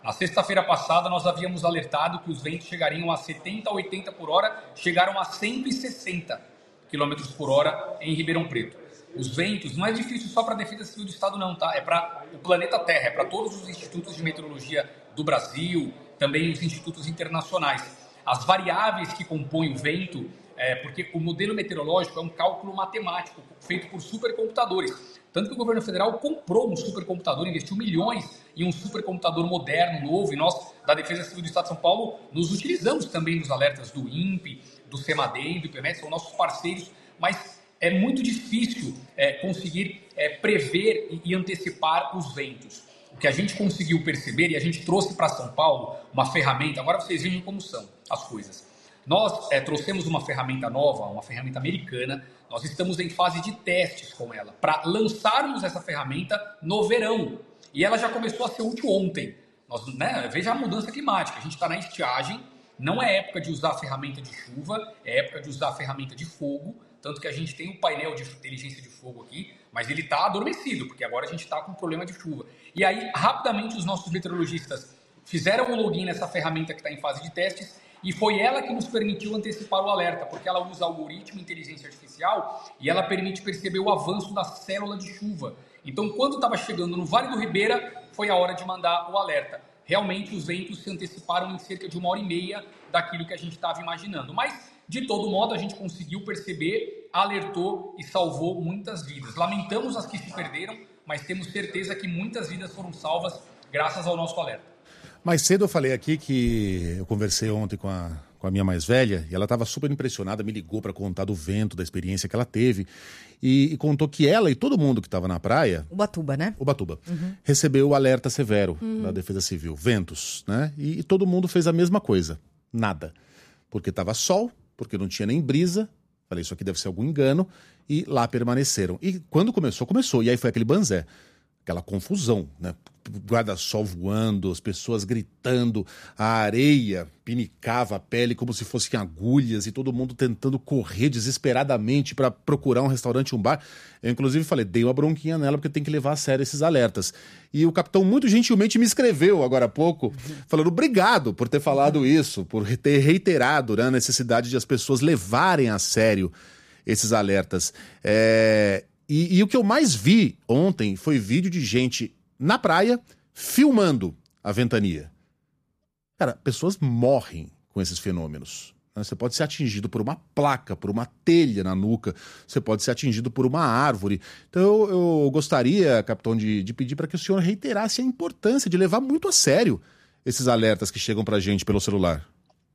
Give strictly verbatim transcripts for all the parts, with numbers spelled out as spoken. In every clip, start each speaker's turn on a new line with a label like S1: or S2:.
S1: Na sexta-feira passada, nós havíamos alertado que os ventos chegariam a setenta a oitenta por hora, chegaram a cento e sessenta quilômetros por hora em Ribeirão Preto. Os ventos, não é difícil só para a Defesa Civil do Estado não, tá? É para o planeta Terra, é para todos os institutos de meteorologia do Brasil, também os institutos internacionais. As variáveis que compõem o vento, é, porque o modelo meteorológico é um cálculo matemático feito por supercomputadores. Tanto que o governo federal comprou um supercomputador, investiu milhões em um supercomputador moderno, novo, e nós, da Defesa Civil do Estado de São Paulo, nos utilizamos também dos alertas do INPE, do CEMADEM, do IPMET, são nossos parceiros, mas é muito difícil é, conseguir é, prever e, e antecipar os ventos. O que a gente conseguiu perceber, e a gente trouxe para São Paulo uma ferramenta, agora vocês vejam como são as coisas. Nós é, trouxemos uma ferramenta nova, uma ferramenta americana, nós estamos em fase de testes com ela, para lançarmos essa ferramenta no verão. E ela já começou a ser útil ontem. Nós, né, veja a mudança climática, a gente está na estiagem, não é época de usar a ferramenta de chuva, é época de usar a ferramenta de fogo, tanto que a gente tem um painel de inteligência de fogo aqui, mas ele está adormecido, porque agora a gente está com problema de chuva. E aí, rapidamente, os nossos meteorologistas fizeram o login nessa ferramenta que está em fase de testes, e foi ela que nos permitiu antecipar o alerta, porque ela usa algoritmo, inteligência artificial, e ela permite perceber o avanço da célula de chuva. Então, quando estava chegando no Vale do Ribeira, foi a hora de mandar o alerta. Realmente, os ventos se anteciparam em cerca de uma hora e meia daquilo que a gente estava imaginando. Mas, de todo modo, a gente conseguiu perceber, alertou e salvou muitas vidas. Lamentamos as que se perderam, mas temos certeza que muitas vidas foram salvas graças ao nosso alerta.
S2: Mais cedo eu falei aqui que eu conversei ontem com a, com a minha mais velha e ela estava super impressionada, me ligou para contar do vento, da experiência que ela teve e, e contou que ela e todo mundo que estava na praia...
S3: Ubatuba, né?
S2: Ubatuba. Uhum. Recebeu o alerta severo uhum. da Defesa Civil, ventos, né? E, e todo mundo fez a mesma coisa, nada. Porque estava sol, porque não tinha nem brisa, falei, isso aqui deve ser algum engano, e lá permaneceram. E quando começou, começou, e aí foi aquele banzé. Aquela confusão, né? Guarda-sol voando, as pessoas gritando, a areia pinicava a pele como se fossem agulhas e todo mundo tentando correr desesperadamente para procurar um restaurante, um bar. Eu, inclusive, falei, dei uma bronquinha nela porque tem que levar a sério esses alertas. E o capitão muito gentilmente me escreveu agora há pouco, falando obrigado por ter falado isso, por ter reiterado, né, a necessidade de as pessoas levarem a sério esses alertas. É... E, e o que eu mais vi ontem foi vídeo de gente na praia filmando a ventania. Cara, pessoas morrem com esses fenômenos. Você pode ser atingido por uma placa, por uma telha na nuca, você pode ser atingido por uma árvore. Então eu, eu gostaria, capitão, de, de pedir para que o senhor reiterasse a importância de levar muito a sério esses alertas que chegam para a gente pelo celular.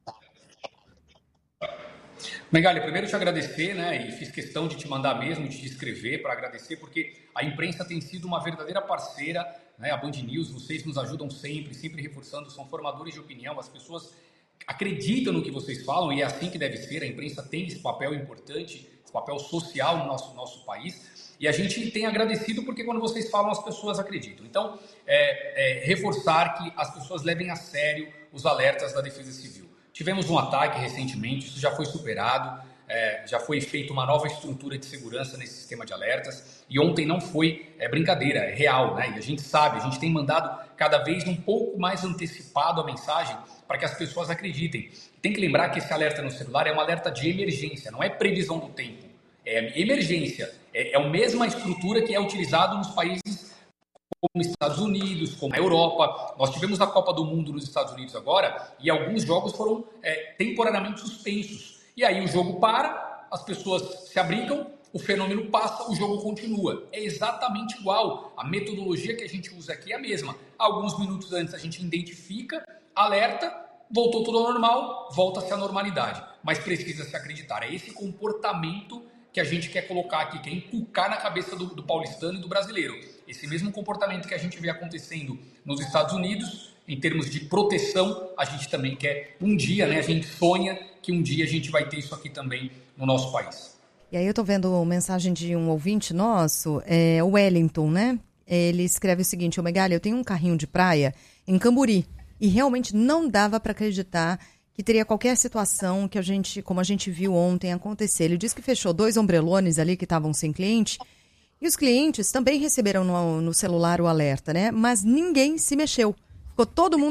S1: Megali, primeiro te agradecer, né, e fiz questão de te mandar mesmo, de te escrever para agradecer, porque a imprensa tem sido uma verdadeira parceira, né, a Band News, vocês nos ajudam sempre, sempre reforçando, são formadores de opinião, as pessoas acreditam no que vocês falam e é assim que deve ser, a imprensa tem esse papel importante, esse papel social no nosso, nosso país, e a gente tem agradecido porque quando vocês falam as pessoas acreditam. Então, é, é, reforçar que as pessoas levem a sério os alertas da Defesa Civil. Tivemos um ataque recentemente, isso já foi superado, é, já foi feita uma nova estrutura de segurança nesse sistema de alertas e ontem não foi é, brincadeira, é real, né? E a gente sabe, a gente tem mandado cada vez um pouco mais antecipado a mensagem para que as pessoas acreditem. Tem que lembrar que esse alerta no celular é um alerta de emergência, não é previsão do tempo, é emergência, é, é a mesma estrutura que é utilizado nos países como Estados Unidos, como a Europa. Nós tivemos a Copa do Mundo nos Estados Unidos agora e alguns jogos foram é, temporariamente suspensos. E aí o jogo para, as pessoas se abrigam, o fenômeno passa, o jogo continua. É exatamente igual. A metodologia que a gente usa aqui é a mesma. Alguns minutos antes a gente identifica, alerta, voltou tudo ao normal, volta-se à normalidade. Mas precisa se acreditar. É esse comportamento que a gente quer colocar aqui, que é inculcar na cabeça do, do paulistano e do brasileiro. Esse mesmo comportamento que a gente vê acontecendo nos Estados Unidos, em termos de proteção, a gente também quer um dia, né? A gente sonha que um dia a gente vai ter isso aqui também no nosso país.
S3: E aí eu tô vendo mensagem de um ouvinte nosso, é, o Wellington, né? Ele escreve o seguinte: ô Megali, eu tenho um carrinho de praia em Camburi e realmente não dava para acreditar que teria qualquer situação que a gente, como a gente viu ontem, acontecer. Ele disse que fechou dois ombrelones ali que estavam sem cliente e os clientes também receberam no, no celular o alerta, né? Mas ninguém se mexeu. Ficou todo mundo